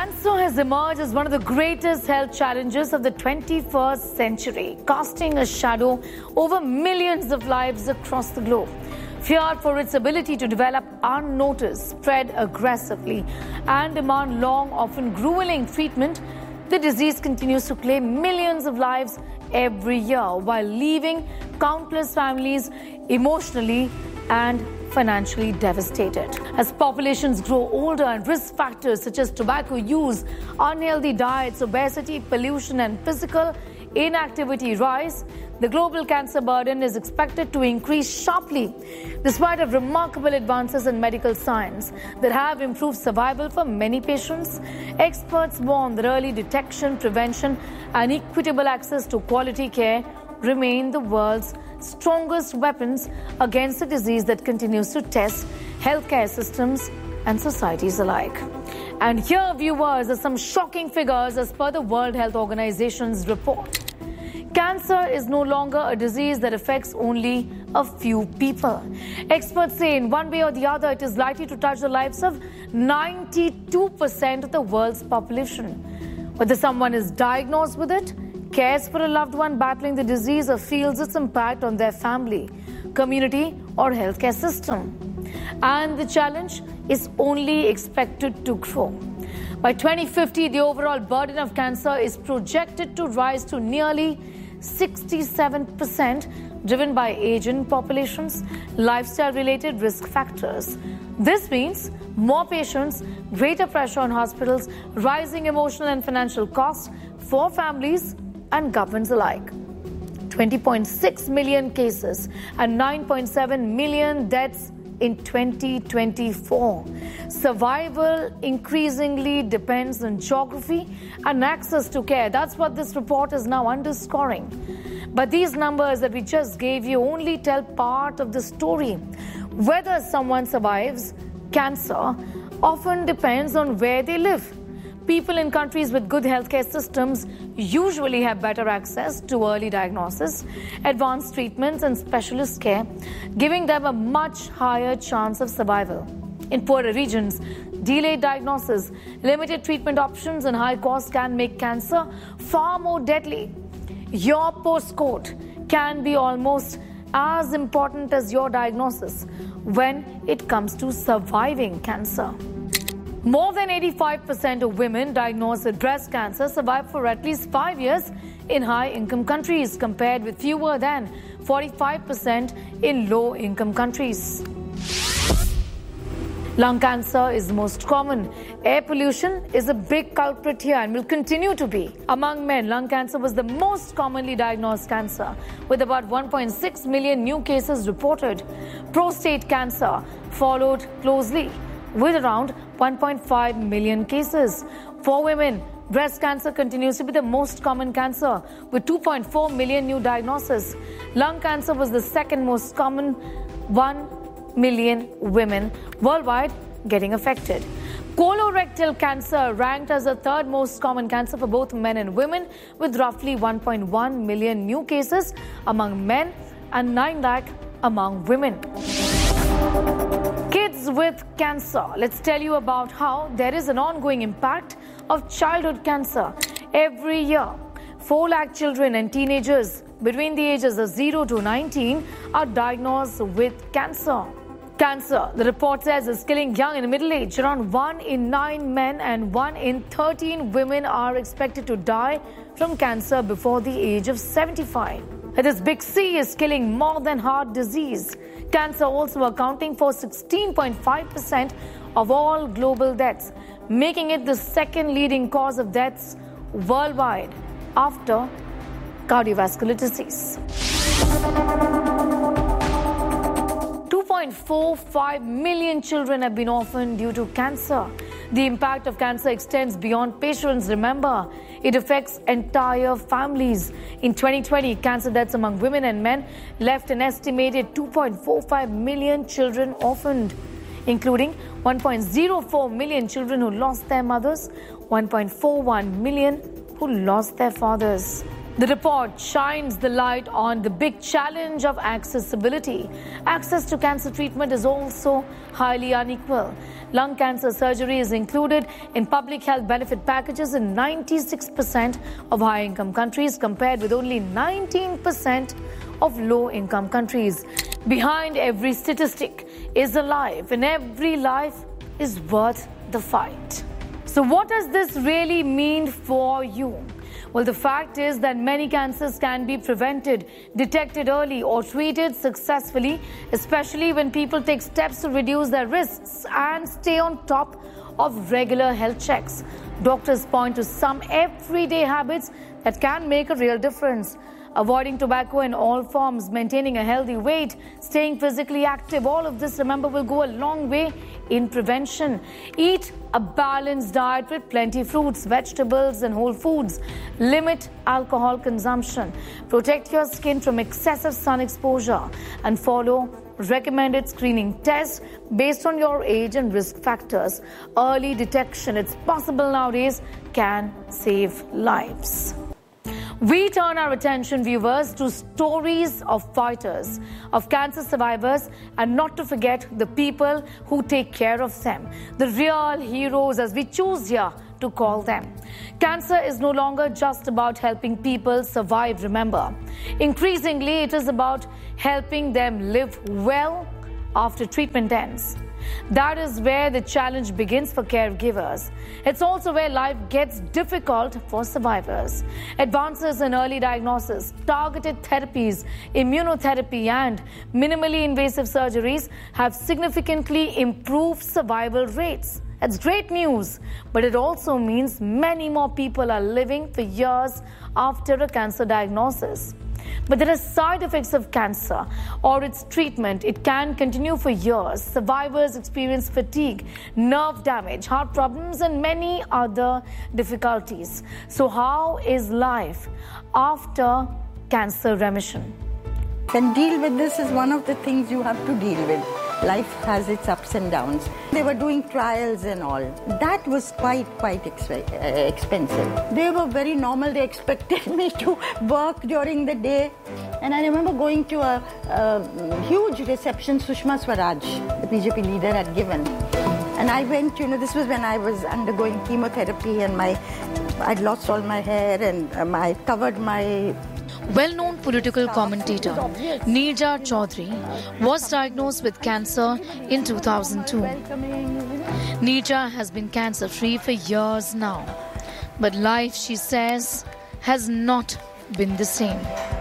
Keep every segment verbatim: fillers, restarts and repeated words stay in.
Cancer has emerged as one of the greatest health challenges of the twenty-first century, casting a shadow over millions of lives across the globe. Feared for its ability to develop unnoticed, spread aggressively, and demand long, often grueling treatment, the disease continues to claim millions of lives every year while leaving countless families emotionally and financially devastated. As populations grow older and risk factors such as tobacco use, unhealthy diets, obesity, pollution, and physical inactivity rise, the global cancer burden is expected to increase sharply, despite of remarkable advances in medical science that have improved survival for many patients. Experts warn that early detection, prevention, and equitable access to quality care remain the world's strongest weapons against a disease that continues to test healthcare systems and societies alike. And here, viewers, are some shocking figures as per the World Health Organization's report. Cancer is no longer a disease that affects only a few people. Experts say in one way or the other, it is likely to touch the lives of ninety-two percent of the world's population. Whether someone is diagnosed with it, cares for a loved one battling the disease, or feels its impact on their family, community, or healthcare system. And the challenge is only expected to grow. By twenty fifty, the overall burden of cancer is projected to rise to nearly sixty-seven percent, driven by aging populations, lifestyle-related risk factors. This means more patients, greater pressure on hospitals, rising emotional and financial costs for families and governments alike. twenty point six million cases and nine point seven million deaths in twenty twenty-four. Survival increasingly depends on geography and access to care. That's what this report is now underscoring. But these numbers that we just gave you only tell part of the story. Whether someone survives cancer often depends on where they live. People in countries with good healthcare systems usually have better access to early diagnosis, advanced treatments, and specialist care, giving them a much higher chance of survival. In poorer regions, delayed diagnosis, limited treatment options, and high costs can make cancer far more deadly. Your postcode can be almost as important as your diagnosis when it comes to surviving cancer. More than eighty-five percent of women diagnosed with breast cancer survive for at least five years in high-income countries, compared with fewer than forty-five percent in low-income countries. Lung cancer is the most common. Air pollution is a big culprit here and will continue to be. Among men, lung cancer was the most commonly diagnosed cancer, with about one point six million new cases reported. Prostate cancer followed closely, with around one point five million cases. For women, breast cancer continues to be the most common cancer, with two point four million new diagnoses. Lung cancer was the second most common, one million women worldwide getting affected. Colorectal cancer ranked as the third most common cancer for both men and women, with roughly one point one million new cases among men and nine lakh among women. Kids with cancer. Let's tell you about how there is an ongoing impact of childhood cancer. Every year, four lakh children and teenagers between the ages of zero to nineteen are diagnosed with cancer. Cancer, the report says, is killing young and middle age. Around one in nine men and one in thirteen women are expected to die from cancer before the age of seventy-five. This big C is killing more than heart disease. Cancer also accounting for sixteen point five percent of all global deaths, making it the second leading cause of deaths worldwide after cardiovascular disease. two point four five million children have been orphaned due to cancer. The impact of cancer extends beyond patients. Remember, it affects entire families. In twenty twenty, cancer deaths among women and men left an estimated two point four five million children orphaned, including one point zero four million children who lost their mothers, one point four one million who lost their fathers. The report shines the light on the big challenge of accessibility. Access to cancer treatment is also highly unequal. Lung cancer surgery is included in public health benefit packages in ninety-six percent of high-income countries, compared with only nineteen percent of low-income countries. Behind every statistic is a life, and every life is worth the fight. So what does this really mean for you? Well, the fact is that many cancers can be prevented, detected early, or treated successfully, especially when people take steps to reduce their risks and stay on top of regular health checks. Doctors point to some everyday habits that can make a real difference. Avoiding tobacco in all forms, maintaining a healthy weight, staying physically active, all of this, remember, will go a long way in prevention. Eat a balanced diet with plenty fruits, vegetables and whole foods. Limit alcohol consumption. Protect your skin from excessive sun exposure and follow recommended screening tests based on your age and risk factors. Early detection, it's possible nowadays, can save lives. We turn our attention, viewers, to stories of fighters, of cancer survivors, and not to forget the people who take care of them. The real heroes, as we choose here to call them. Cancer is no longer just about helping people survive, remember. Increasingly, it is about helping them live well after treatment ends. That is where the challenge begins for caregivers. It's also where life gets difficult for survivors. Advances in early diagnosis, targeted therapies, immunotherapy, and minimally invasive surgeries have significantly improved survival rates. It's great news, but it also means many more people are living for years after a cancer diagnosis. But there are side effects of cancer or its treatment. It can continue for years. Survivors experience fatigue, nerve damage, heart problems, and many other difficulties. So how is life after cancer remission? And deal with this is one of the things you have to deal with. Life has its ups and downs. They were doing trials and all. That was quite, quite ex- uh, expensive. They were very normal. They expected me to work during the day. And I remember going to a, a huge reception Sushma Swaraj, the B J P leader, had given. And I went, you know, this was when I was undergoing chemotherapy and my, I'd lost all my hair and um, I covered my... Well-known political commentator Neerja Chaudhary was diagnosed with cancer in two thousand two. Neerja has been cancer-free for years now. But life, she says, has not been the same.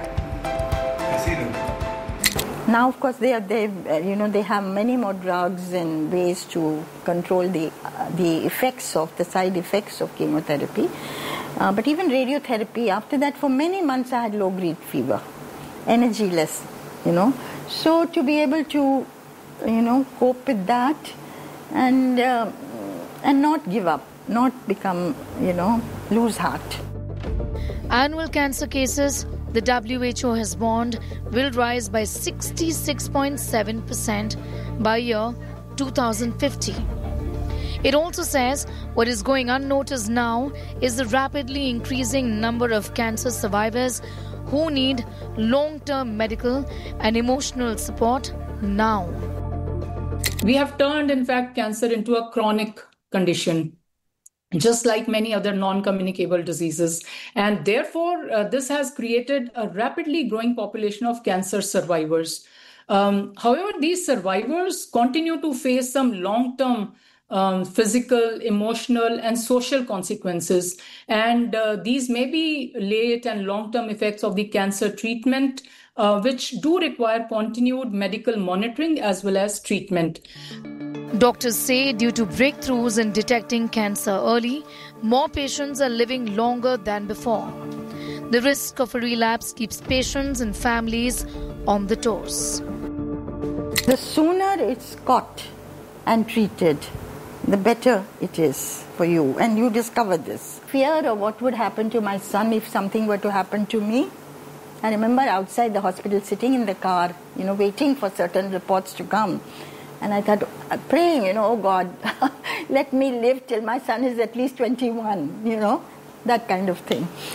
Now, of course, they are, they, uh, you know, they have many more drugs and ways to control the uh, the effects of the side effects of chemotherapy. Uh, but even radiotherapy, after that, for many months, I had low-grade fever, energyless, you know. So to be able to, you know, cope with that and uh, and not give up, not become, you know, lose heart. Annual cancer cases, the W H O has warned, will rise by sixty-six point seven percent by year two thousand fifty. It also says what is going unnoticed now is the rapidly increasing number of cancer survivors who need long-term medical and emotional support now. We have turned, in fact, cancer into a chronic condition, just like many other non-communicable diseases. And therefore, uh, this has created a rapidly growing population of cancer survivors. Um, however, these survivors continue to face some long-term Um, physical, emotional, and social consequences. And uh, these may be late and long-term effects of the cancer treatment, uh, which do require continued medical monitoring as well as treatment. Doctors say due to breakthroughs in detecting cancer early, more patients are living longer than before. The risk of a relapse keeps patients and families on the toes. The sooner it's caught and treated, the better it is for you. And you discover this. Fear of what would happen to my son if something were to happen to me. I remember outside the hospital sitting in the car, you know, waiting for certain reports to come. And I thought, praying, you know, oh God, let me live till my son is at least twenty-one, you know, that kind of thing.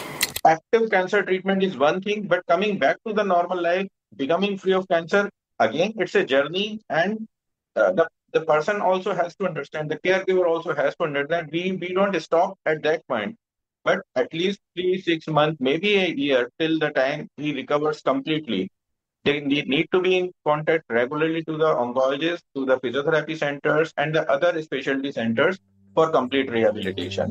active cancer treatment is one thing, but coming back to the normal life, becoming free of cancer, again, it's a journey. And uh, the, the person also has to understand, the caregiver also has to understand, we, we don't stop at that point, but at least three, six months, maybe a year till the time he recovers completely. They need need to be in contact regularly to the oncologist, to the physiotherapy centers, and the other specialty centers for complete rehabilitation.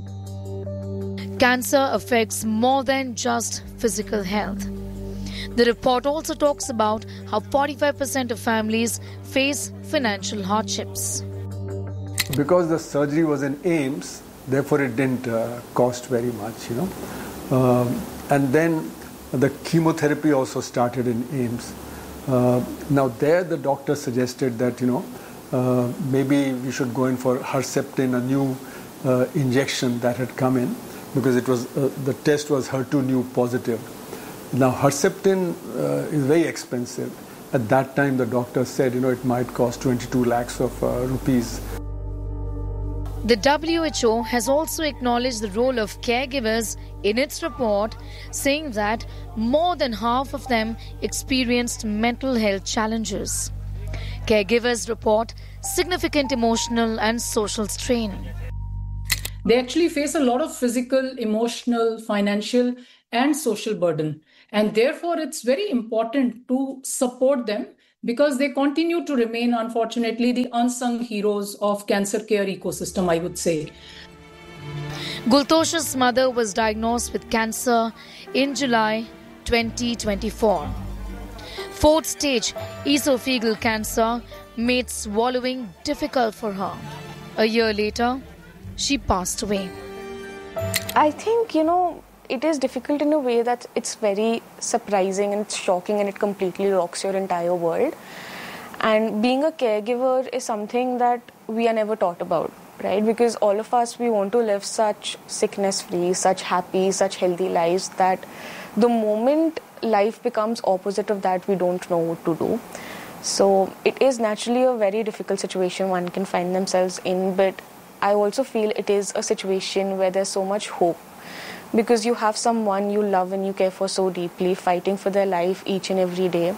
Cancer affects more than just physical health. The report also talks about how forty-five percent of families face financial hardships. Because the surgery was in AIIMS, therefore it didn't uh, cost very much, you know. Um, and then the chemotherapy also started in AIIMS. Uh, now there the doctor suggested that, you know, uh, maybe we should go in for Herceptin, a new uh, injection that had come in, because it was uh, the test was H E R two neu positive. Now Herceptin uh, is very expensive. At that time the doctor said, you know, it might cost twenty-two lakhs of uh, rupees. The W H O has also acknowledged the role of caregivers in its report, saying that more than half of them experienced mental health challenges. Caregivers report significant emotional and social strain. They actually face a lot of physical, emotional, financial, and social burden. And therefore, it's very important to support them, because they continue to remain, unfortunately, the unsung heroes of cancer care ecosystem, I would say. Gultosh's mother was diagnosed with cancer in July twenty twenty-four. Fourth stage esophageal cancer made swallowing difficult for her. A year later, she passed away. I think, you know, it is difficult in a way that it's very surprising and it's shocking and it completely rocks your entire world. And being a caregiver is something that we are never taught about, right? Because all of us, we want to live such sickness-free, such happy, such healthy lives that the moment life becomes opposite of that, we don't know what to do. So it is naturally a very difficult situation one can find themselves in, but I also feel it is a situation where there's so much hope, because you have someone you love and you care for so deeply fighting for their life each and every day.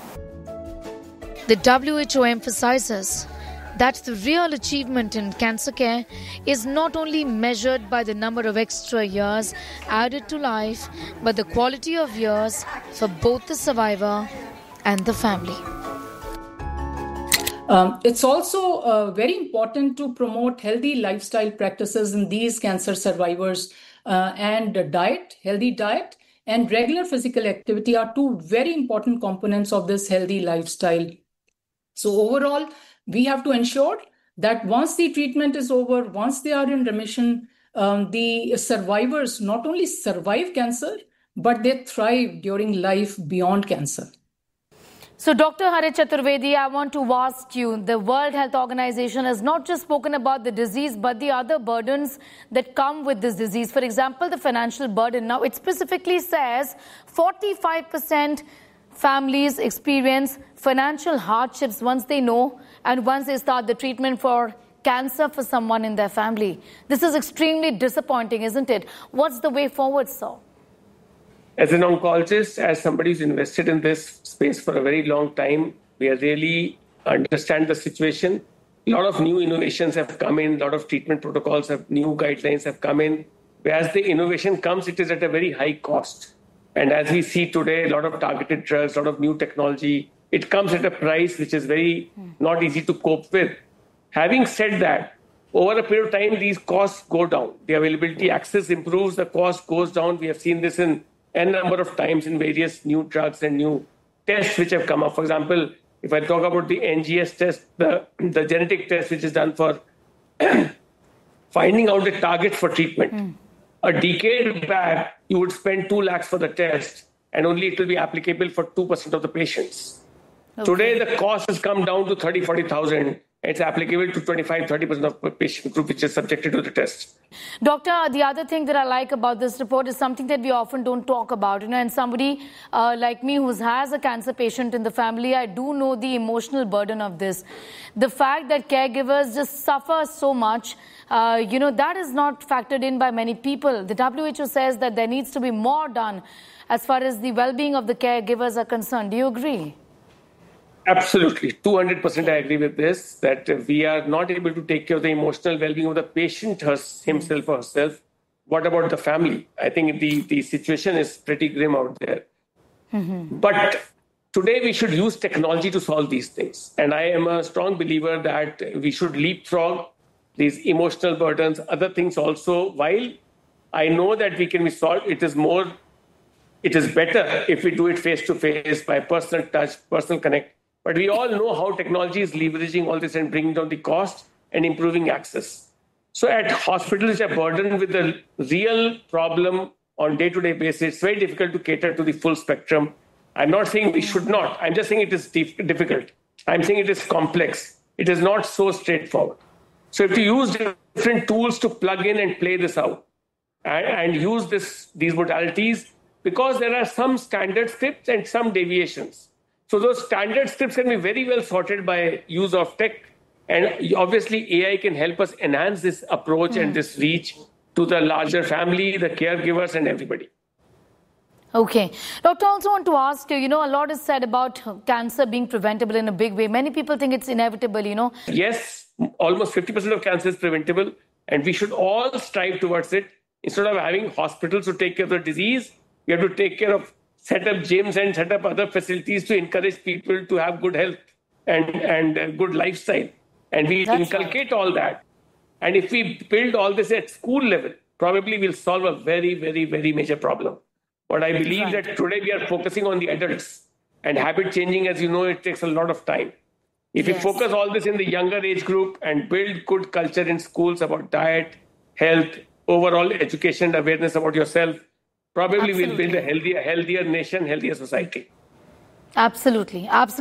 The W H O emphasizes that the real achievement in cancer care is not only measured by the number of extra years added to life, but the quality of years for both the survivor and the family. Um, it's also uh, very important to promote healthy lifestyle practices in these cancer survivors. Uh, and diet, healthy diet, and regular physical activity are two very important components of this healthy lifestyle. So overall, we have to ensure that once the treatment is over, once they are in remission, um, the survivors not only survive cancer, but they thrive during life beyond cancer. So, Doctor Harit Chaturvedi, I want to ask you, the World Health Organization has not just spoken about the disease, but the other burdens that come with this disease. For example, the financial burden. Now, it specifically says forty-five percent families experience financial hardships once they know and once they start the treatment for cancer for someone in their family. This is extremely disappointing, isn't it? What's the way forward, sir? As an oncologist, as somebody who's invested in this space for a very long time, we really understand the situation. A lot of new innovations have come in, a lot of treatment protocols, have new guidelines have come in. Whereas the innovation comes, it is at a very high cost. And as we see today, a lot of targeted drugs, a lot of new technology, it comes at a price which is very not easy to cope with. Having said that, over a period of time, these costs go down. The availability, access improves, the cost goes down. We have seen this in a number of times in various new drugs and new tests which have come up. For example, if I talk about the N G S test, the, the genetic test which is done for finding out the target for treatment. Mm. A decade back, you would spend two lakhs for the test and only it will be applicable for two percent of the patients. Okay. Today, the cost has come down to thirty, forty thousand. It's applicable to twenty-five, thirty percent of the patient group which is subjected to the test. Doctor, the other thing that I like about this report is something that we often don't talk about. You know, and somebody uh, like me who has a cancer patient in the family, I do know the emotional burden of this. The fact that caregivers just suffer so much uh, you know, that is not factored in by many people. The W H O says that there needs to be more done as far as the well-being of the caregivers are concerned. Do you agree? Absolutely. two hundred percent I agree with this, that we are not able to take care of the emotional well-being of the patient himself or herself. What about the family? I think the, the situation is pretty grim out there. Mm-hmm. But today we should use technology to solve these things. And I am a strong believer that we should leapfrog these emotional burdens, other things also. While I know that we can be solved, it is more, it is better if we do it face-to-face by personal touch, personal connect. But we all know how technology is leveraging all this and bringing down the cost and improving access. So at hospitals which are burdened with the real problem on day-to-day basis, it's very difficult to cater to the full spectrum. I'm not saying we should not. I'm just saying it is dif- difficult. I'm saying it is complex. It is not so straightforward. So if you use different tools to plug in and play this out and, and use this these modalities, because there are some standard scripts and some deviations. So those standard scripts can be very well sorted by use of tech. And obviously, A I can help us enhance this approach mm. and this reach to the larger family, the caregivers, and everybody. Okay. Doctor, I also want to ask you, you know, a lot is said about cancer being preventable in a big way. Many people think it's inevitable, you know. Yes, almost fifty percent of cancer is preventable, and we should all strive towards it. Instead of having hospitals to take care of the disease, we have to take care of set up gyms and set up other facilities to encourage people to have good health and, and a good lifestyle. And we That's inculcate right. all that. And if we build all this at school level, probably we'll solve a very, very, very major problem. But I believe right. that today we are focusing on the adults. And habit changing, as you know, it takes a lot of time. If yes. we focus all this in the younger age group and build good culture in schools about diet, health, overall education, awareness about yourself, probably Absolutely. we'll build a healthier, healthier nation, healthier society. Absolutely. Absolutely.